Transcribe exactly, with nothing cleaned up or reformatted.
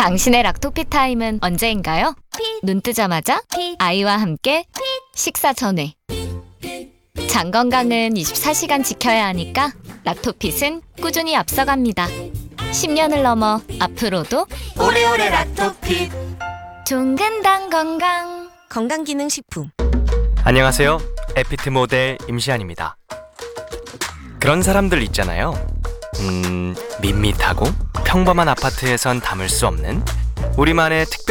당신의 락토피 타임은 언제인가요? 눈 뜨자마자? 아이와 함께? 식사 전에? 장 건강은 이십사 시간 지켜야 하니까 락토핏은 꾸준히 앞서갑니다. 십 년을 넘어 앞으로도 오래오래 락토핏. 종근당 건강. 건강기능식품. 안녕하세요. 에피트 모델 임시안입니다. 그런 사람들 있잖아요. 음, 밋밋하고 평범한 아파트에선 담을 수 없는 우리만의 특별